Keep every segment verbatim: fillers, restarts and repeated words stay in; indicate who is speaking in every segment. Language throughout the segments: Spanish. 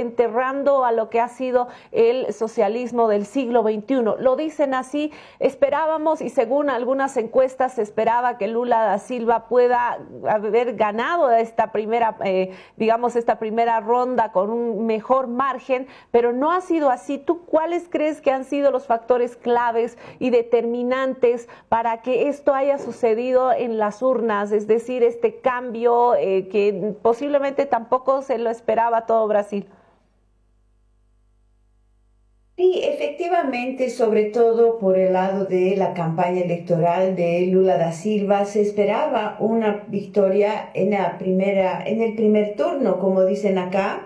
Speaker 1: enterrando a lo que ha sido el socialismo del siglo veintiuno. Lo dicen así, esperábamos y según algunas encuestas se esperaba que Lula da Silva pueda haber ganado esta primera, eh, digamos, esta primera ronda con un mejor margen, pero no ha sido así. ¿Tú cuáles crees que han sido los factores claves y determinantes para que esto haya sucedido en las urnas? Es decir, este cambio eh, que posiblemente tampoco se lo esperaba todo Brasil.
Speaker 2: Sí, efectivamente, sobre todo por el lado de la campaña electoral de Lula da Silva, se esperaba una victoria en la primera, en el primer turno, como dicen acá,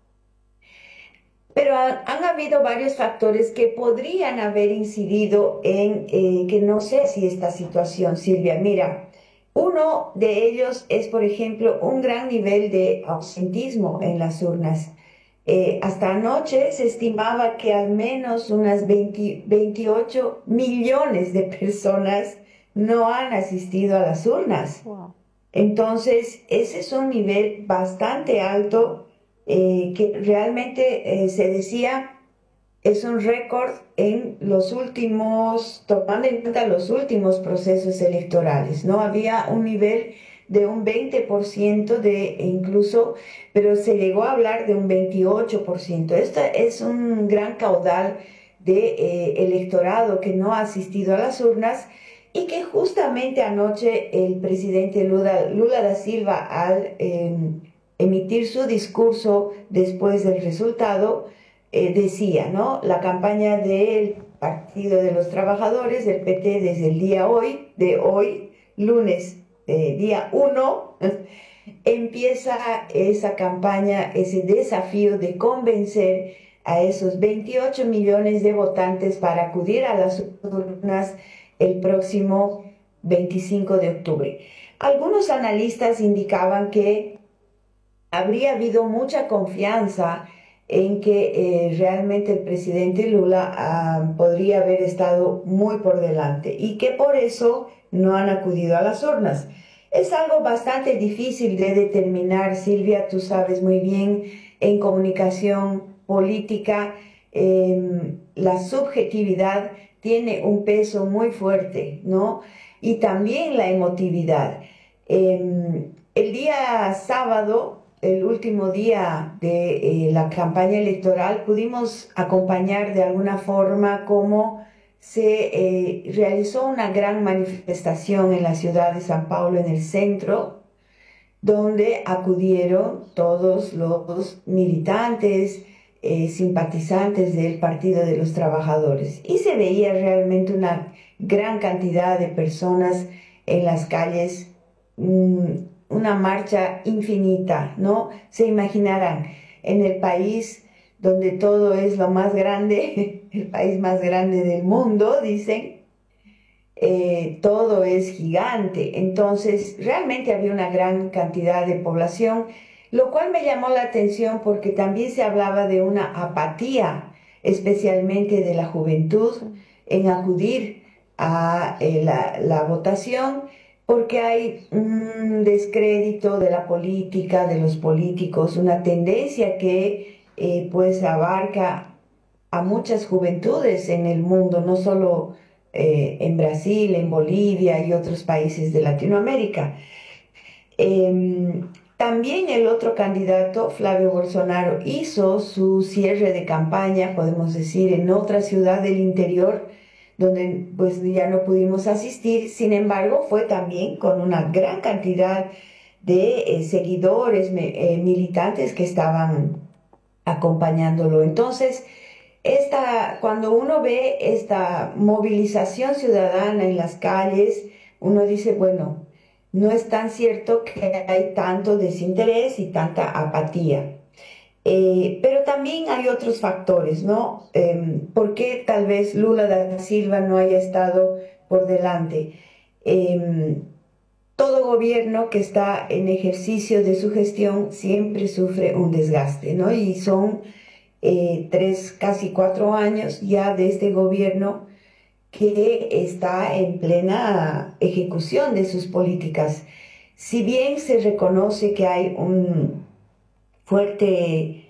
Speaker 2: pero ha- han habido varios factores que podrían haber incidido en eh, que no sé si esta situación, Silvia, mira, uno de ellos es, por ejemplo, un gran nivel de ausentismo en las urnas. Eh, hasta anoche se estimaba que al menos unas veinte veintiocho millones de personas no han asistido a las urnas.
Speaker 1: Wow.
Speaker 2: Entonces, ese es un nivel bastante alto eh, que realmente eh, se decía es un récord en los últimos, tomando en cuenta los últimos procesos electorales, ¿no? Había un nivel de un veinte por ciento de e incluso, pero se llegó a hablar de un veintiocho por ciento. Esto es un gran caudal de eh, electorado que no ha asistido a las urnas y que justamente anoche el presidente Lula, Lula da Silva al eh, emitir su discurso después del resultado, eh, decía, ¿no? La campaña del Partido de los Trabajadores, del P T, desde el día hoy, de hoy, lunes, eh, día uno, empieza esa campaña, ese desafío de convencer a esos veintiocho millones de votantes para acudir a las urnas el próximo veinticinco de octubre. Algunos analistas indicaban que habría habido mucha confianza en que eh, realmente el presidente Lula ah, podría haber estado muy por delante y que por eso no han acudido a las urnas. Es algo bastante difícil de determinar, Silvia, tú sabes muy bien, en comunicación política, eh, la subjetividad tiene un peso muy fuerte, ¿no? Y también la emotividad. Eh, el día sábado, el último día de eh, la campaña electoral, pudimos acompañar de alguna forma cómo se eh, realizó una gran manifestación en la ciudad de San Paulo, en el centro, donde acudieron todos los militantes, eh, simpatizantes del Partido de los Trabajadores. Y se veía realmente una gran cantidad de personas en las calles, mmm, una marcha infinita, ¿no? Se imaginarán, en el país donde todo es lo más grande, el país más grande del mundo, dicen, eh, todo es gigante. Entonces, realmente había una gran cantidad de población, lo cual me llamó la atención porque también se hablaba de una apatía, especialmente de la juventud, en acudir a eh, la, la votación, porque hay un descrédito de la política, de los políticos, una tendencia que eh, pues abarca a muchas juventudes en el mundo, no solo eh, en Brasil, en Bolivia y otros países de Latinoamérica. Eh, También el otro candidato, Flavio Bolsonaro, hizo su cierre de campaña, podemos decir, en otra ciudad del interior, donde pues ya no pudimos asistir. Sin embargo, fue también con una gran cantidad de eh, seguidores, me, eh, militantes que estaban acompañándolo. Entonces, esta, cuando uno ve esta movilización ciudadana en las calles, uno dice, bueno, no es tan cierto que hay tanto desinterés y tanta apatía. Eh, pero también hay otros factores, ¿no? Eh, ¿por qué tal vez Lula da Silva no haya estado por delante? Eh, Todo gobierno que está en ejercicio de su gestión siempre sufre un desgaste, ¿no? Y son eh, tres, casi cuatro años ya de este gobierno que está en plena ejecución de sus políticas. Si bien se reconoce que hay un fuerte